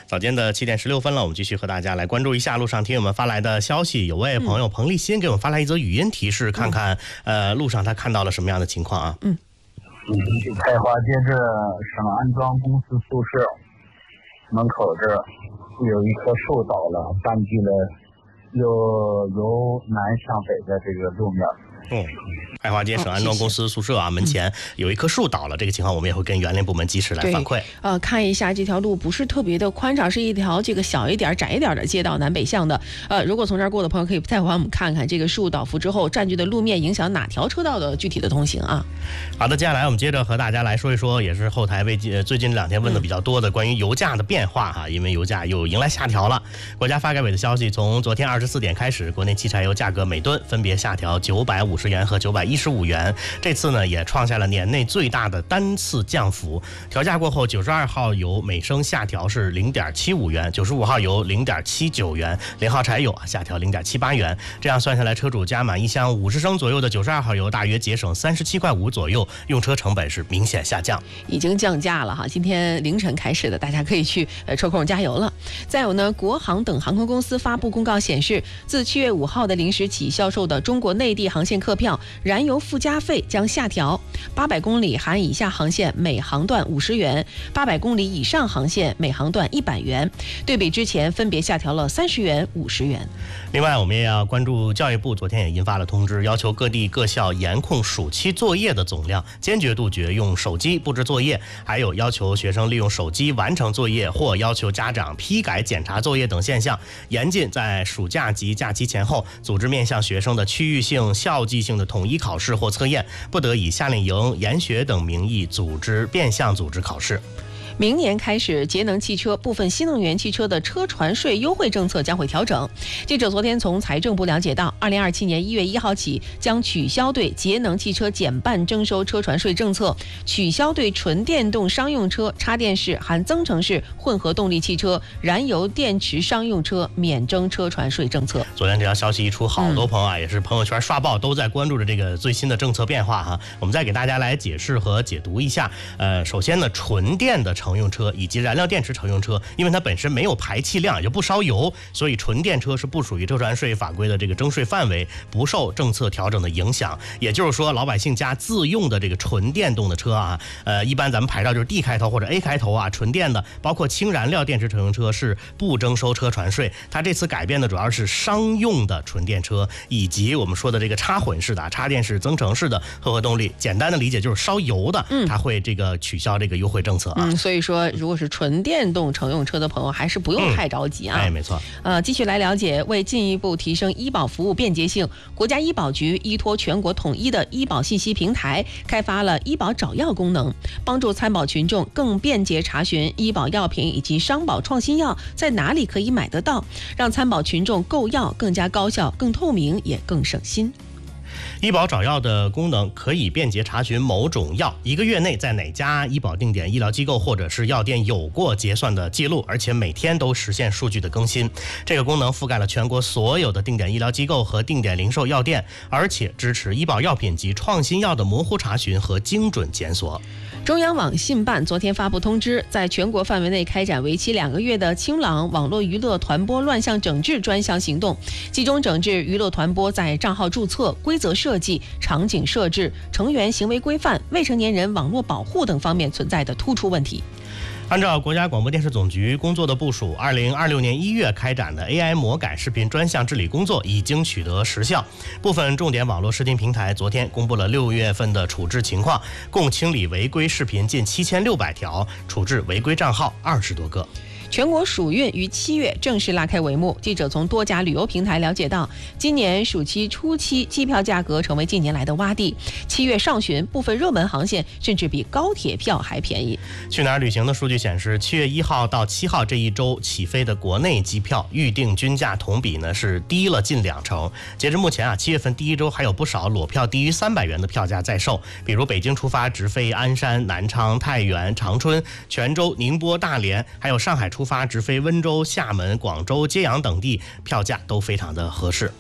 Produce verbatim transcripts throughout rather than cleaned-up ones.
早间的七点十六分了，我们继续和大家来关注一下路上听友们发来的消息。有位朋友彭立新给我们发来一则语音提示，嗯、看看呃路上他看到了什么样的情况啊？ 嗯， 开华街这省安装公司宿舍门口这有一棵树倒了，占据了由由南向北的这个路面。 嗯，爱华街省安装公司宿舍啊，门前有一棵树倒了，这个情况我们也会跟园林部门及时来反馈。 呃，看一下这条路不是特别的宽敞，是一条这个小一点、窄一点的街道，南北向的。呃，如果从这儿过的朋友可以再帮我们看看这个树倒伏之后占据的路面影响哪条车道的具体的通行啊。 好的，接下来我们接着和大家来说一说，也是后台为最近两天问的比较多的关于油价的变化哈，因为油价又迎来下调了。国家发改委的消息，从昨天二十四点开始，国内汽柴油价格每吨分别下调九百五十元和九百一十五元，这次呢也创下了年内最大的单次降幅。调价过后，九十二号油每升下调是零点七五元，九十五号油零点七九元，零号柴油下调零点七八元。这样算下来，车主加满一箱五十升左右的九十二号油，大约节省三十七块五左右，用车成本是明显下降， 已经降价了哈。今天凌晨开始的，大家可以去呃抽空加油了。再有呢，国航等航空公司发布公告显示，自七月五号的零时起销售的中国内地航线客票，燃油附加费将下调，八百公里含以下航线每航段五十元，八百公里以上航线每航段一百元，对比之前分别下调了三十元、五十元。 另外，我们也要关注教育部昨天也印发了通知，要求各地各校严控暑期作业的总量，坚决杜绝用手机布置作业，还有要求学生利用手机完成作业或要求家长批改检查作业等现象，严禁在暑假及假期前后组织面向学生的区域性、校际性的统一考试或测验，不得以夏令营、研学等名义组织变相组织考试。 明年开始，节能汽车部分新能源汽车的车船税优惠政策将会调整。记者昨天从财政部了解到，二零二七年一月一号起将取消对节能汽车减半征收车船税政策，取消对纯电动商用车、插电式含增程式混合动力汽车、燃油电池商用车免征车船税政策。 昨天这条消息一出，好多朋友啊、嗯、也是朋友圈刷爆，都在关注着这个最新的政策变化哈。我们再给大家来解释和解读一下。呃，首先呢，纯电的乘用车以及燃料电池乘用车，因为它本身没有排气量，也就不烧油，所以纯电车是不属于车船税法规的这个征税范围，不受政策调整的影响。也就是说，老百姓家自用的这个纯电动的车啊，呃，一般咱们牌照就是 D 开头或者 A 开头啊，纯电的，包括氢燃料电池乘用车是不征收车船税。它这次改变的主要是商用的纯电车，以及我们说的这个插混式的、插电式、增程式的混合动力。简单的理解就是烧油的，它会这个取消这个优惠政策啊。 嗯，所以说。如果是纯电动乘用车的朋友，还是不用太着急啊。 嗯、哎，没错。 呃，继续来了解，为进一步提升医保服务便捷性，国家医保局依托全国统一的医保信息平台，开发了医保找药功能，帮助参保群众更便捷查询医保药品以及商保创新药在哪里可以买得到，让参保群众购药更加高效、更透明，也更省心。 医保找药的功能可以便捷查询某种药一个月内在哪家医保定点医疗机构或者是药店有过结算的记录，而且每天都实现数据的更新。这个功能覆盖了全国所有的定点医疗机构和定点零售药店，而且支持医保药品及创新药的模糊查询和精准检索。 中央网信办昨天发布通知，在全国范围内开展为期两个月的清朗网络娱乐团播乱象整治专项行动，集中整治娱乐团播在账号注册、规则设计、场景设置、成员行为规范、未成年人网络保护等方面存在的突出问题。 按照国家广播电视总局工作的部署，二零二六年一月开展的 A I 魔改视频专项治理工作已经取得实效。部分重点网络视听平台昨天公布了六月份的处置情况，共清理违规视频近七千六百条，处置违规账号二十多个。 全国暑运于七月正式拉开帷幕。记者从多家旅游平台了解到，今年暑期初期机票价格成为近年来的洼地。七月上旬，部分热门航线甚至比高铁票还便宜。 去哪儿旅行的数据显示，七月一号到七号这一周起飞的国内机票预定均价同比呢是低了近两成。截至目前啊，七月份第一周还有不少裸票低于三百元的票价在售，比如北京出发直飞鞍山、南昌、太原、长春、泉州、宁波、大连，还有上海出发直飞温州、厦门、广州、揭阳等地，票价都非常的合适。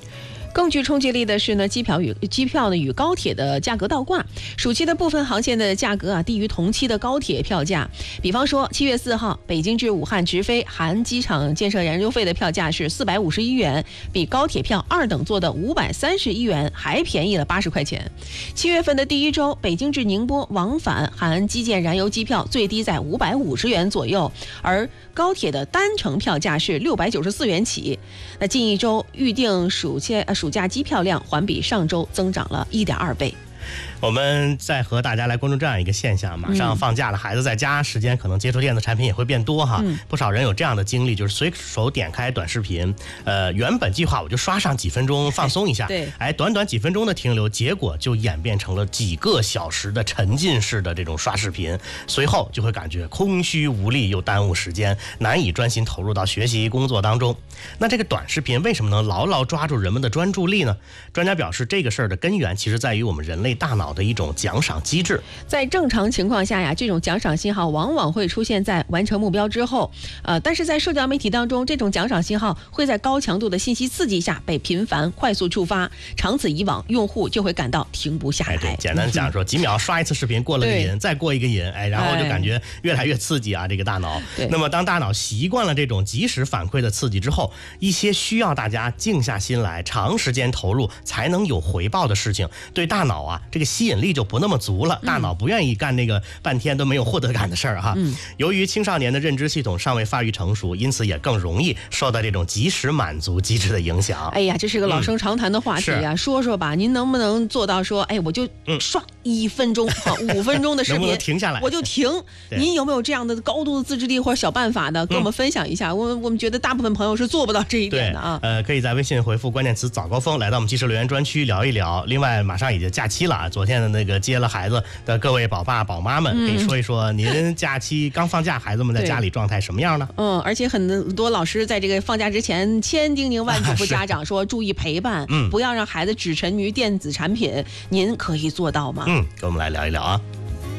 更具冲击力的是呢，机票与机票呢与高铁的价格倒挂，暑期的部分航线的价格啊低于同期的高铁票价。比方说，七月四号北京至武汉直飞含机场建设燃油费的票价是四百五十一元，比高铁票二等座的五百三十一元还便宜了八十块钱。七月份的第一周，北京至宁波往返含基建燃油机票最低在五百五十元左右，而高铁的单程票价是六百九十四元起。那近一周预定暑假呃暑假机票量环比上周增长了一点二倍。 我们再和大家来关注这样一个现象，马上放假了，孩子在家时间可能接触电子产品也会变多哈。 嗯、 不少人有这样的经历，就是随手点开短视频，呃，原本计划我就刷上几分钟放松一下， 对， 哎，短短几分钟的停留，结果就演变成了几个小时的沉浸式的这种刷视频，随后就会感觉空虚无力又耽误时间，难以专心投入到学习工作当中。那这个短视频为什么能牢牢抓住人们的专注力呢？专家表示，这个事儿的根源其实在于我们人类大脑的一种奖赏机制。 在正常情况下呀，这种奖赏信号往往会出现在完成目标之后，呃，但是在社交媒体当中，这种奖赏信号会在高强度的信息刺激下被频繁快速触发，长此以往，用户就会感到停不下来。 哎、对，简单讲说，几秒刷一次视频，过了个瘾，再过一个瘾，哎，然后就感觉越来越刺激啊，这个大脑。那么当大脑习惯了这种及时反馈的刺激之后，一些需要大家静下心来、长时间投入才能有回报的事情，对大脑啊这个吸引力就不那么足了，大脑不愿意干那个半天都没有获得感的事儿哈。 嗯、 由于青少年的认知系统尚未发育成熟，因此也更容易受到这种及时满足机制的影响。 哎呀，这是个老生常谈的话题啊，嗯、说说吧，您能不能做到说，哎，我就刷一分钟、嗯、五分钟的视频， 能不能停下来？ 我就停。您有没有这样的高度的自制力或者小办法的，跟我们分享一下？嗯、我我们觉得大部分朋友是做不到这一点的啊。 呃，可以在微信回复关键词早高峰，来到我们即时留言专区聊一聊。另外，马上已经假期了啊，昨天的那个接了孩子的各位宝爸宝妈们，可以说一说您假期刚放假，孩子们在家里状态什么样呢？ 嗯，而且很多老师在这个放假之前千叮咛万嘱咐家长说，注意陪伴，嗯，不要让孩子只沉迷于电子产品。您可以做到吗？ 嗯，跟我们来聊一聊啊。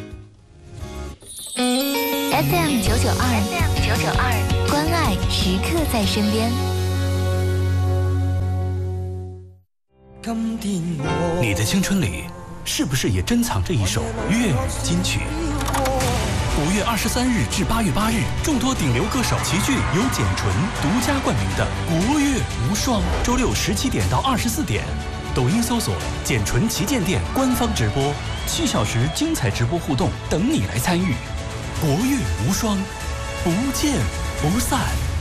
F M 九九二 ，F M 九九二，关爱时刻在身边。 你的青春里是不是也珍藏着一首粤语金曲？五月二十三日至八月八日，众多顶流歌手齐聚，由简纯独家冠名的国乐无双，周六十七点到二十四点，抖音搜索简纯旗舰店官方直播，七小时精彩直播互动等你来参与。国乐无双，不见不散。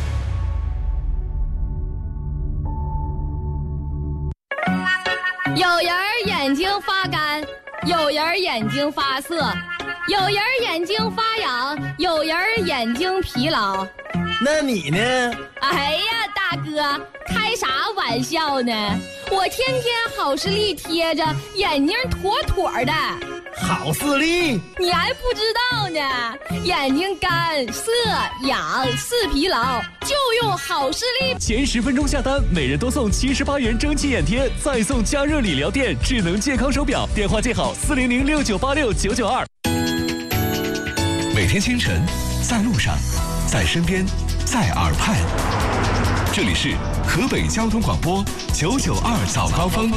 有人眼睛发干，有人眼睛发涩，有人眼睛发痒，有人眼睛疲劳。 那你呢？ 哎呀，大哥，开啥玩笑呢？我天天好视力贴着，眼睛妥妥的。 好视力？ 你还不知道呢？眼睛干涩痒视疲劳，就用好视力。 前十分钟下单，每人多送七十八元蒸汽眼贴，再送加热理疗垫智能健康手表。电话记好四零零六九八六九九二。 每天清晨，在路上，在身边，在耳畔，这里是河北交通广播九九二早高峰。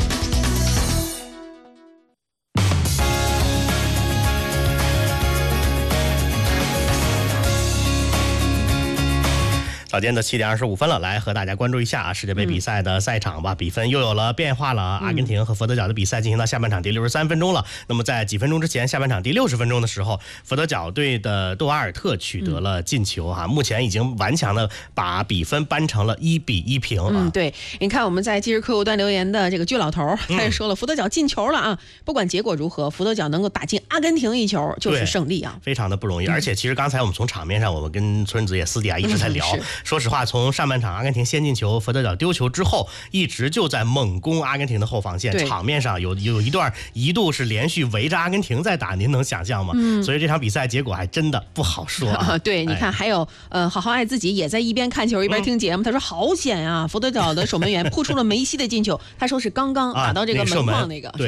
早间的七点二十五分了，来和大家关注一下啊世界杯比赛的赛场吧。嗯、比分又有了变化了啊！阿根廷和佛得角的比赛进行到下半场第六十三分钟了。那么在几分钟之前，下半场第六十分钟的时候，佛得角队的杜瓦尔特取得了进球哈、啊，目前已经顽强的把比分扳成了一比一平啊。 嗯，对，你看我们在即时客户端留言的这个巨老头，他也说了，佛得角进球了啊！不管结果如何，佛得角能够打进阿根廷一球就是胜利啊， 非常的不容易。而且其实刚才我们从场面上，我们跟村子也私底下一直在聊。嗯说实话，从上半场阿根廷先进球，佛得角丢球之后，一直就在猛攻阿根廷的后防线，场面上有有一段一度是连续围着阿根廷在打，您能想象吗？嗯，所以这场比赛结果还真的不好说啊。 啊对，你看还有呃，好好爱自己也在一边看球一边听节目，嗯、他说好险啊，佛得角的守门员扑出了梅西的进球，他说是刚刚打到这个门框那个，啊、是吧？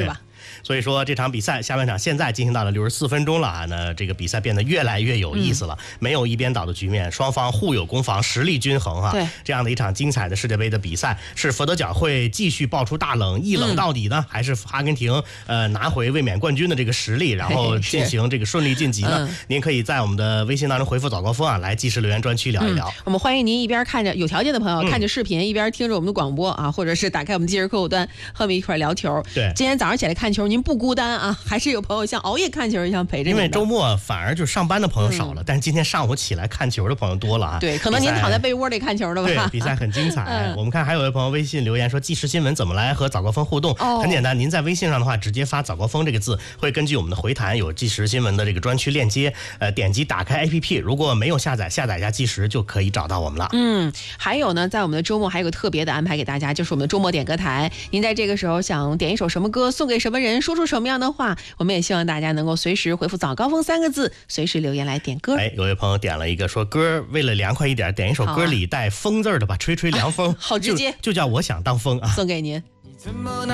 所以说这场比赛下半场现在进行到了六十四分钟了啊，那这个比赛变得越来越有意思了，嗯、没有一边倒的局面，双方互有攻防，实力均衡哈。 对， 这样的一场精彩的世界杯的比赛，是佛得角会继续爆出大冷，一冷到底呢，嗯、还是阿根廷呃拿回卫冕冠军的这个实力，然后进行这个顺利晋级呢？嗯、您可以在我们的微信当中回复早高峰啊，来即时留言专区聊一聊。 嗯、我们欢迎您一边看着有条件的朋友、嗯、看着视频，一边听着我们的广播啊，或者是打开我们即时客户端和我们一块聊球。 对， 今天早上起来看球，您不孤单啊，还是有朋友像熬夜看球一样陪着您。 因为周末反而就上班的朋友少了，嗯、但是今天上午起来看球的朋友多了啊。 对，可能您躺在被窝里看球的吧。 对，比赛很精彩。嗯、我们看还有位朋友微信留言说，即时新闻怎么来和早高峰互动？哦、很简单，您在微信上的话，直接发早高峰这个字，会根据我们的回弹有即时新闻的这个专区链接，呃，点击打开 A P P， 如果没有下载，下载一下即时就可以找到我们了。 嗯，还有呢，在我们的周末还有个特别的安排给大家，就是我们的周末点歌台。您在这个时候想点一首什么歌，送给什么人，说出什么样的话，我们也希望大家能够随时回复早高峰三个字，随时留言来点歌。 哎，有位朋友点了一个说，歌为了凉快一点，点一首歌里带风字的吧，吹吹凉风， 好直接， 就, 就叫我想当风啊， 送给您。